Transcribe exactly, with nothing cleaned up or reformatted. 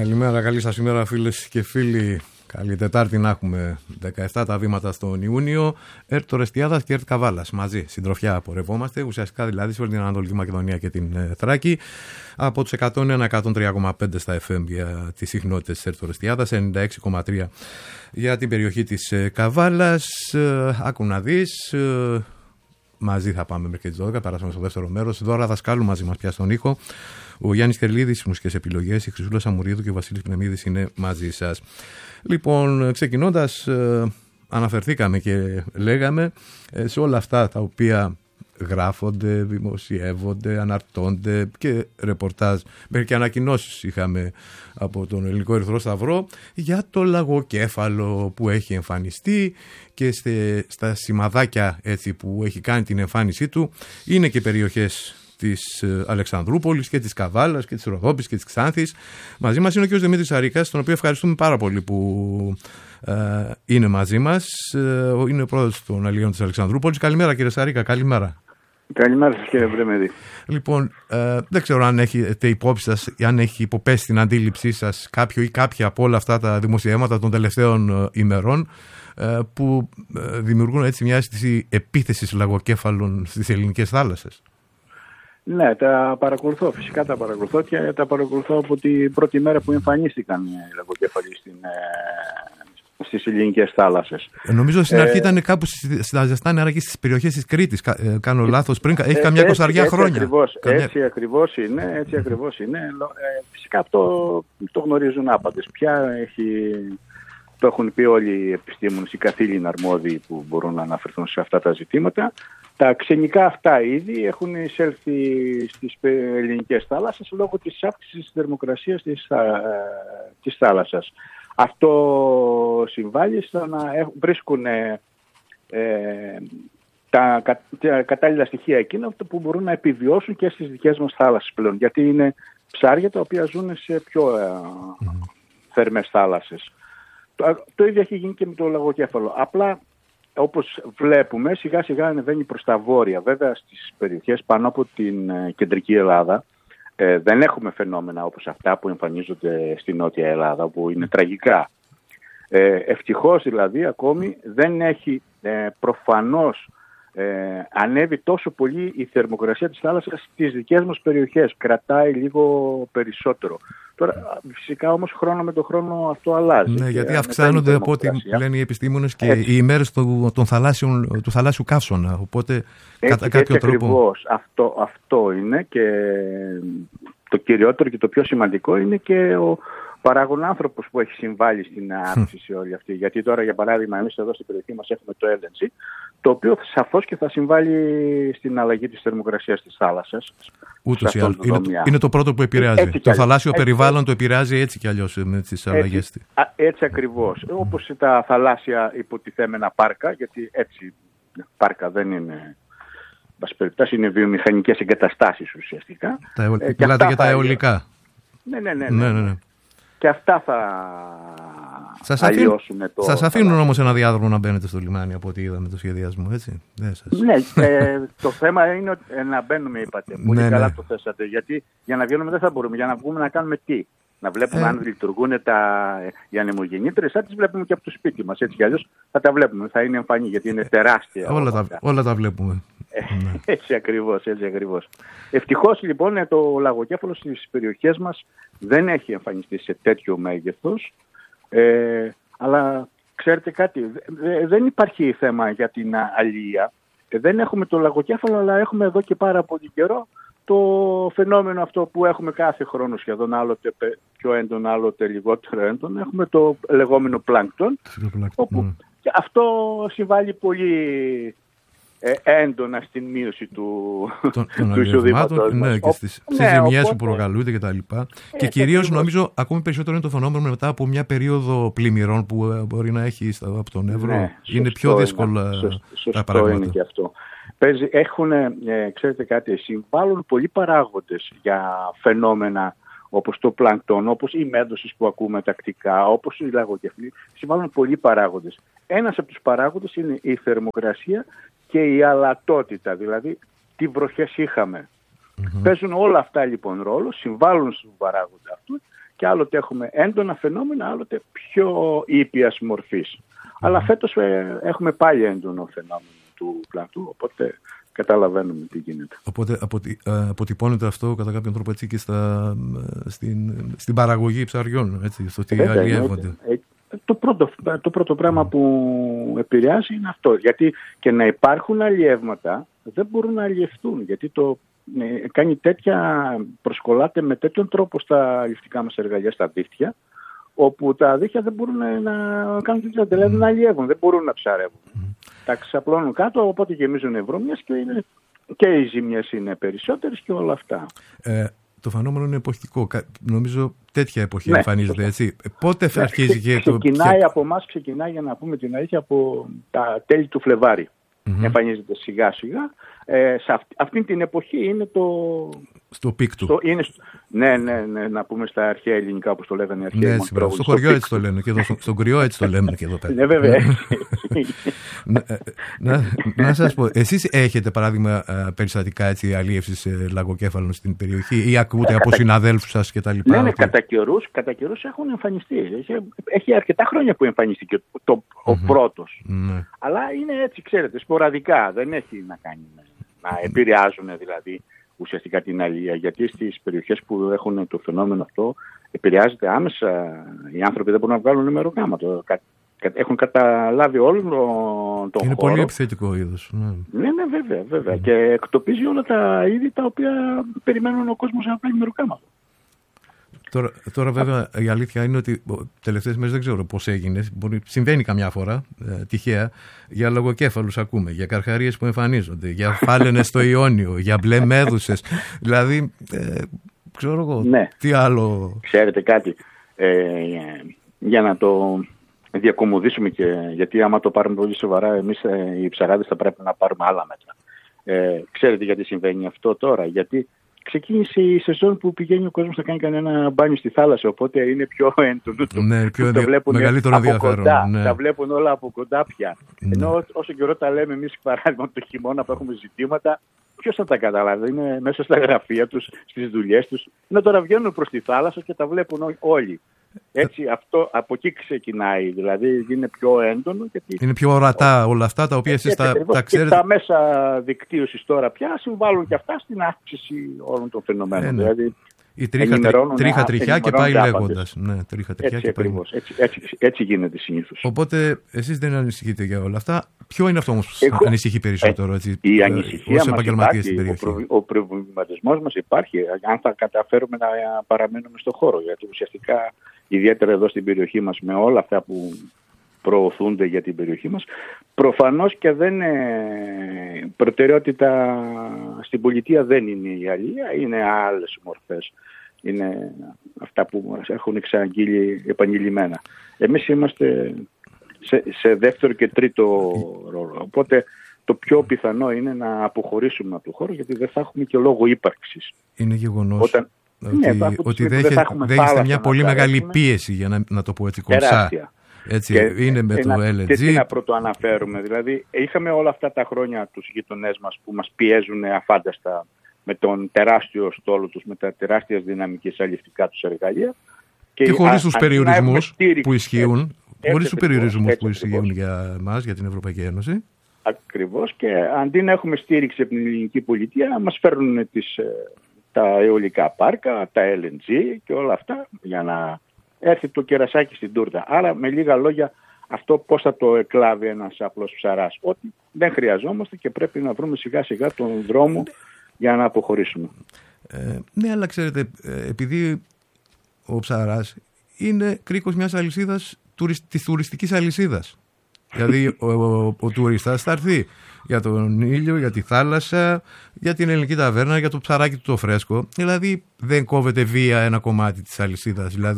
Καλημέρα, καλή σας ημέρα φίλες και φίλοι. Καλή Τετάρτη να έχουμε. δεκαεπτά τα βήματα στον Ιούνιο. Ερτ Ορεστιάδας και Ερτ Καβάλας μαζί. Συντροφιά πορευόμαστε. Ουσιαστικά δηλαδή σε όλη την Ανατολική Μακεδονία και την ε, Θράκη. Από τους εκατόν ένα εκατόν τρία κόμμα πέντε στα εφ εμ για τις συχνότητες της Ερτ Ορεστιάδας. ενενήντα έξι κόμμα τρία για την περιοχή της ε, Καβάλας. Ε, άκου να δεις. Ε, μαζί θα πάμε μέχρι τις δώδεκα. Περάσαμε στο δεύτερο μέρος. Δώρα δασκάλου μαζί μας πια στον ήχο. Ο Γιάννης Τερλίδης, μουσικές επιλογές, η Χρυσούλα Σαμουρίδου και ο Βασίλης Πνεμίδης είναι μαζί σας. Λοιπόν, ξεκινώντας, ε, αναφερθήκαμε και λέγαμε ε, σε όλα αυτά τα οποία γράφονται, δημοσιεύονται, αναρτώνται και ρεπορτάζ, μέχρι και ανακοινώσεις είχαμε από τον Ελληνικό Ερυθρό Σταυρό για το λαγοκέφαλο που έχει εμφανιστεί και στε, στα σημαδάκια έτσι που έχει κάνει την εμφάνισή του. Είναι και περιοχές της Αλεξανδρούπολης και της Καβάλας και της Ροδόπης και της Ξάνθης. Μαζί μας είναι ο κ. Δημήτρης Αρίκας, τον οποίο ευχαριστούμε πάρα πολύ που ε, είναι μαζί μας. Ε, είναι ο πρόεδρος των Αλλιών της Αλεξανδρούπολης. Καλημέρα κύριε Σαρίκα, καλημέρα. Καλημέρα σας κύριε Βρεμέδη. Λοιπόν, ε, δεν ξέρω αν έχετε υπόψη σας, αν έχει υποπέσει στην αντίληψή σας κάποιο ή κάποια από όλα αυτά τα δημοσιεύματα των τελευταίων ε, ημερών ε, που ε, δημιουργούν έτσι μια αίσθηση επίθεσης λαγοκέφαλων στις ελληνικές θάλασσες. Ναι, τα παρακολουθώ, φυσικά τα παρακολουθώ και τα παρακολουθώ από την πρώτη μέρα που εμφανίστηκαν οι λαγοκέφαλοι στην, ε, στις ελληνικές θάλασσες. Ε, νομίζω στην ε, αρχή ήταν κάπου στα ζεστά νερά και στις περιοχές της Κρήτης. Ε, κάνω λάθος, πριν, έχει ε, καμιά εικοσαριά χρόνια. Ακριβώς, καμιά... Έτσι ακριβώς είναι, έτσι ακριβώς είναι. Ε, φυσικά αυτό το γνωρίζουν άπαντες. Πια έχει... Το έχουν πει όλοι οι επιστήμονες, οι καθήλυνα αρμόδιοι που μπορούν να αναφερθούν σε αυτά τα ζητήματα. Τα ξενικά αυτά είδη έχουν εισέλθει στις ελληνικές θάλασσες λόγω της αύξησης της θερμοκρασίας της, της θάλασσας. Αυτό συμβάλλει στο να βρίσκουν ε, τα, τα κατάλληλα στοιχεία εκείνα που μπορούν να επιβιώσουν και στις δικές μας θάλασσες πλέον. Γιατί είναι ψάρια τα οποία ζουν σε πιο ε, θερμές θάλασσες. Το, το ίδιο έχει γίνει και με το λαγοκέφαλο. Απλά όπως βλέπουμε σιγά σιγά ανεβαίνει προς τα βόρεια. Βέβαια στις περιοχές πάνω από την ε, κεντρική Ελλάδα ε, δεν έχουμε φαινόμενα όπως αυτά που εμφανίζονται στη Νότια Ελλάδα που είναι τραγικά. Ε, ευτυχώς δηλαδή ακόμη δεν έχει ε, προφανώς ε, ανέβει τόσο πολύ η θερμοκρασία της θάλασσας στις δικές μας περιοχές. Κρατάει λίγο περισσότερο. Τώρα, φυσικά όμως χρόνο με το χρόνο αυτό αλλάζει. Ναι, γιατί αυξάνονται από ό,τι λένε οι επιστήμονες και έτσι. Οι ημέρες του, των θαλάσσιων, του θαλάσσιου καύσωνα. Οπότε έτσι, κατά κάποιο έτσι τρόπο. Ακριβώς. Αυτό, αυτό είναι και το κυριότερο και το πιο σημαντικό είναι και ο παράγων άνθρωπος που έχει συμβάλει στην αύξηση όλη αυτή. Γιατί τώρα, για παράδειγμα, εμείς εδώ στην περιοχή μας έχουμε το Έλ Εν Τζι, το οποίο σαφώς και θα συμβάλει στην αλλαγή της θερμοκρασίας της θάλασσας. Ούτως ή άλλως. Είναι, είναι το πρώτο που επηρεάζει. Έτσι, το θαλάσσιο έτσι, περιβάλλον έτσι. Το επηρεάζει έτσι κι αλλιώς με τις αλλαγές. Έτσι, έτσι ακριβώς. Mm. Όπως τα θαλάσσια υποτιθέμενα πάρκα, γιατί έτσι πάρκα δεν είναι... Περιπτώσει, είναι βιομηχανικές εγκαταστάσεις ουσιαστικά. Τα αιω... ε, Μιλάτε για τα αιωλικά. Ναι, ναι, ναι. ναι, ναι, ναι. Και αυτά θα σας αλλοιώσουν το... Σας αφήνουν όμως ένα διάδρομο να μπαίνετε στο λιμάνι από ό,τι είδαμε το σχεδιασμό, έτσι. Ναι, σας... ναι ε, το θέμα είναι ε, να μπαίνουμε, είπατε. Πολύ ναι, καλά ναι. το θέσατε. Γιατί για να βγαίνουμε δεν θα μπορούμε. Για να βγούμε να κάνουμε τι. Να βλέπουμε ε... αν λειτουργούν τα... οι ανεμογεννήτρες. Θα τις βλέπουμε και από το σπίτι μας. Έτσι κι αλλιώς θα τα βλέπουμε. Θα είναι εμφανή γιατί είναι τεράστια. Όλα, τα, όλα τα βλέπουμε. Ναι. Έτσι ακριβώς, έτσι ακριβώς. Ευτυχώς λοιπόν το λαγοκέφαλο στις περιοχές μας δεν έχει εμφανιστεί σε τέτοιο μέγεθος, ε, αλλά ξέρετε κάτι, δεν υπάρχει θέμα για την αλληλεία. Δεν έχουμε το λαγοκέφαλο, αλλά έχουμε εδώ και πάρα πολύ καιρό το φαινόμενο αυτό που έχουμε κάθε χρόνο σχεδόν, άλλοτε πιο έντονο, άλλοτε λιγότερο έντονο. Έχουμε το λεγόμενο πλάνκτον, όπου mm. και αυτό συμβάλλει πολύ... Ε, έντονα στην μείωση του, του εισοδήματος. Ναι, και στις ναι, ζημιές που προκαλούνται κτλ. Και, ε, και κυρίως νομίζω ακόμη περισσότερο είναι το φαινόμενο μετά από μια περίοδο πλημμυρών που μπορεί να έχει από τον Εύρο. Ναι, είναι πιο δύσκολα είναι, σωστό, τα πράγματα. Είναι και αυτό. Παίζει, έχουν, ε, ξέρετε κάτι, συμβάλλουν πολλοί παράγοντες για φαινόμενα όπως το πλανκτόν, όπως η μέδωση που ακούμε τακτικά, όπως η λαγοκεφαλή. Συμβάλλουν πολλοί παράγοντες. Ένας από τους παράγοντες είναι η θερμοκρασία και η αλατότητα, δηλαδή τι βροχές είχαμε. Mm-hmm. Παίζουν όλα αυτά λοιπόν ρόλο, συμβάλλουν στον παράγοντα αυτού και άλλοτε έχουμε έντονα φαινόμενα, άλλοτε πιο ήπιας μορφής. Mm. Αλλά φέτος ε, έχουμε πάλι έντονο φαινόμενο του πλατού, οπότε καταλαβαίνουμε τι γίνεται. Οπότε αποτι, αποτυπώνεται αυτό κατά κάποιον τρόπο έτσι και στα, στην, στην παραγωγή ψαριών, έτσι, στο τι αλλιεύονται. Ε, το, πρώτο, το πρώτο πράγμα που επηρεάζει είναι αυτό. Γιατί και να υπάρχουν αλλιεύματα δεν μπορούν να αλλιευτούν. Γιατί το ναι, κάνει τέτοια, προσκολάται με τέτοιον τρόπο στα αλλιευτικά μας εργαλεία, στα δίχτυα, όπου τα δίχτυα δεν μπορούν να, να κάνουν τέτοια, δηλαδή να αλλιεύουν, δεν μπορούν να ψαρεύουν. Mm. Τα ξαπλώνουν κάτω, οπότε γεμίζουν βρωμιές και, είναι, και οι ζημιές είναι περισσότερες και όλα αυτά. Ε, το φαινόμενο είναι εποχικό. Νομίζω τέτοια εποχή ναι, εμφανίζεται, έτσι. Πότε θα ναι, αρχίζει και το... Ξεκινάει από εμάς, ξεκινάει, για να πούμε την αλήθεια, από τα τέλη του Φλεβάρι. Mm-hmm. Εμφανίζεται σιγά σιγά. Ε, σε αυτή, αυτή την εποχή είναι το... Στο πικ του. Στο, είναι, ναι, ναι, ναι, να πούμε στα αρχαία ελληνικά, όπως το λέγανε οι αρχαίοι. Ναι, στο, στο χωριό έτσι το λένε και εδώ, στο, στον κρυό έτσι το λέμε και εδώ πέρα. Ναι, βέβαια. να, να, να σας πω, εσείς έχετε παράδειγμα περιστατικά έτσι αλίευσης λαγοκέφαλων στην περιοχή ή ακούτε από συναδέλφους σας κτλ? Ναι, ναι, κατά καιρούς, κατά καιρούς έχουν εμφανιστεί. Έχει, έχει αρκετά χρόνια που εμφανίστηκε το, mm-hmm. ο πρώτος. Mm-hmm. Αλλά είναι έτσι, ξέρετε, σποραδικά. Δεν έχει να κάνει να επηρεάζουν δηλαδή ουσιαστικά την αλληλεία, γιατί στις περιοχές που έχουν το φαινόμενο αυτό επηρεάζεται άμεσα. Οι άνθρωποι δεν μπορούν να βγάλουν μεροκάματο. Έχουν καταλάβει όλο τον χώρο. Είναι πολύ επιθετικό είδος. Ναι, ναι, ναι, βέβαια, βέβαια. Mm. Και εκτοπίζει όλα τα είδη τα οποία περιμένουν ο κόσμος να βγάλει μεροκάματο. Τώρα, τώρα βέβαια η αλήθεια είναι ότι τελευταίες μέρες δεν ξέρω πώς έγινε. Μπορεί, συμβαίνει καμιά φορά, ε, τυχαία, για λογοκέφαλους ακούμε, για καρχαρίες που εμφανίζονται, για φάλαινες στο Ιόνιο, για μπλε μέδουσες. Δηλαδή, ε, ξέρω εγώ, ναι. τι άλλο... Ξέρετε κάτι, ε, για να το διακομωδήσουμε και γιατί άμα το πάρουμε πολύ σοβαρά, εμείς ε, οι ψαράδες θα πρέπει να πάρουμε άλλα μέτρα. Ε, ξέρετε γιατί συμβαίνει αυτό τώρα? Γιατί ξεκίνησε η σεζόν που πηγαίνει ο κόσμος να κάνει κανένα μπάνιο στη θάλασσα, οπότε είναι πιο έντονο. Ναι, πιο το βλέπουν μεγαλύτερο από ενδιαφέρον. Κοντά, ναι. Τα βλέπουν όλα από κοντά πια. Ναι. Ενώ όσο καιρό τα λέμε εμείς, παράδειγμα, το χειμώνα που έχουμε ζητήματα, ποιος θα τα καταλάβει? Είναι μέσα στα γραφεία τους, στις δουλειές τους. Ενώ τώρα βγαίνουν προς τη θάλασσα και τα βλέπουν όλοι. Έτσι, αυτό, από εκεί ξεκινάει, δηλαδή είναι πιο έντονο. Γιατί... Είναι πιο ορατά όλα αυτά τα οποία εσείς τα, τα ξέρετε. Και τα μέσα δικτύωσης τώρα πια συμβάλλουν και αυτά στην αύξηση όλων των φαινομένων. Ε, ναι. Δηλαδή, η τρίχα, τρίχα τριχιά και πάει λέγοντας. Ναι, τρίχα τριχιά έτσι, και πάει. Έτσι, έτσι, έτσι γίνεται συνήθως. Οπότε εσείς δεν ανησυχείτε για όλα αυτά. Ποιο είναι αυτό όμως που Εγώ, ανησυχεί περισσότερο, έτσι, η ε, ανησυχία ως επαγγελματίες στην περιοχή? Ο, προ, ο προβληματισμός μας υπάρχει αν θα καταφέρουμε να παραμένουμε στον χώρο. Γιατί ουσιαστικά, ιδιαίτερα εδώ στην περιοχή μας, με όλα αυτά που προωθούνται για την περιοχή μας, προφανώς και δεν είναι προτεραιότητα στην πολιτεία, δεν είναι η αλληλεία, είναι άλλες μορφές. Είναι αυτά που μας έχουν εξαγγείλει επανειλημμένα. Εμείς είμαστε σε, σε δεύτερο και τρίτο ρόλο. Οπότε το πιο πιθανό είναι να αποχωρήσουμε από το χώρο, γιατί δεν θα έχουμε και λόγο ύπαρξης. Είναι γεγονός. Όταν, ότι, ναι, ότι δέχεστε μια πολύ μεγάλη πίεση, για να, να το πω έτσι κομψά. Έτσι, και, είναι με το Ελ Εν Τζι. Και τι να πρωτοαναφέρουμε, δηλαδή είχαμε όλα αυτά τα χρόνια τους γειτονές μας που μας πιέζουν αφάνταστα με τον τεράστιο στόλο τους, με τα τεράστια δυναμικές αλληλευτικά τους εργαλεία. Και, και χωρίς τους περιορισμούς που ισχύουν, χωρίς τους περιορισμούς που ισχύουν για εμάς, για την Ευρωπαϊκή Ένωση. Ακριβώς, και αντί να έχουμε στήριξη από την ελληνική πολιτεία, μας φέρνουν τις, τα αιωλικά πάρκα, τα Ελ Εν Τζι και όλα αυτά για να έρθει το κερασάκι στην τούρτα. Άρα, με λίγα λόγια, αυτό πώς θα το εκλάβει ένας απλός ψαράς? Ότι δεν χρειαζόμαστε και πρέπει να βρούμε σιγά σιγά τον δρόμο για να αποχωρήσουμε. Ε, ναι, αλλά ξέρετε, επειδή ο ψαράς είναι κρίκος μιας αλυσίδας, της τουριστικής αλυσίδας. Δηλαδή ο, ο, ο τουρίστας θα έρθει για τον ήλιο, για τη θάλασσα, για την ελληνική ταβέρνα, για το ψαράκι του το φρέσκο. Δηλαδή δεν κόβεται βία ένα κομμάτι της αλυσίδας. Δηλαδή